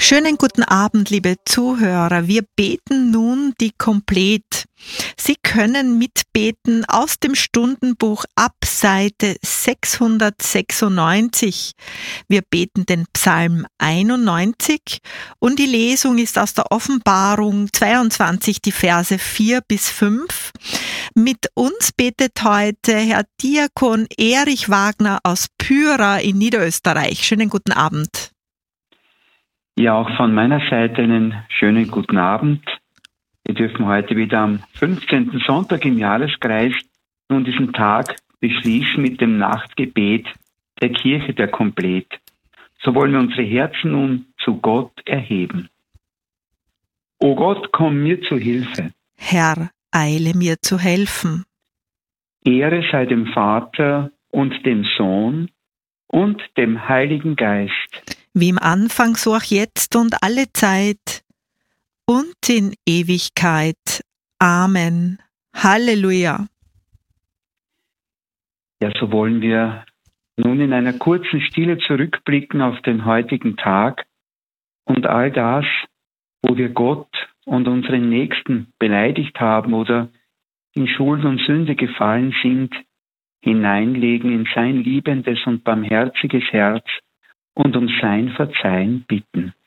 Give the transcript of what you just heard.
Schönen guten Abend, liebe Zuhörer. Wir beten nun die Komplett. Sie können mitbeten aus dem Stundenbuch ab Seite 696. Wir beten den Psalm 91 und die Lesung ist aus der Offenbarung 22, die Verse 4 bis 5. Mit uns betet heute Herr Diakon Erich Wagner aus Pyhra in Niederösterreich. Schönen guten Abend. Ja, auch von meiner Seite einen schönen guten Abend. Wir dürfen heute wieder am 15. Sonntag im Jahreskreis nun diesen Tag beschließen mit dem Nachtgebet der Kirche der Komplett. So wollen wir unsere Herzen nun zu Gott erheben. O Gott, komm mir zu Hilfe. Herr, eile mir zu helfen. Ehre sei dem Vater und dem Sohn und dem Heiligen Geist. Wie im Anfang, so auch jetzt und alle Zeit und in Ewigkeit. Amen. Halleluja. Ja, so wollen wir nun in einer kurzen Stille zurückblicken auf den heutigen Tag und all das, wo wir Gott und unseren Nächsten beleidigt haben oder in Schuld und Sünde gefallen sind, hineinlegen in sein liebendes und barmherziges Herz und um sein Verzeihen bitten.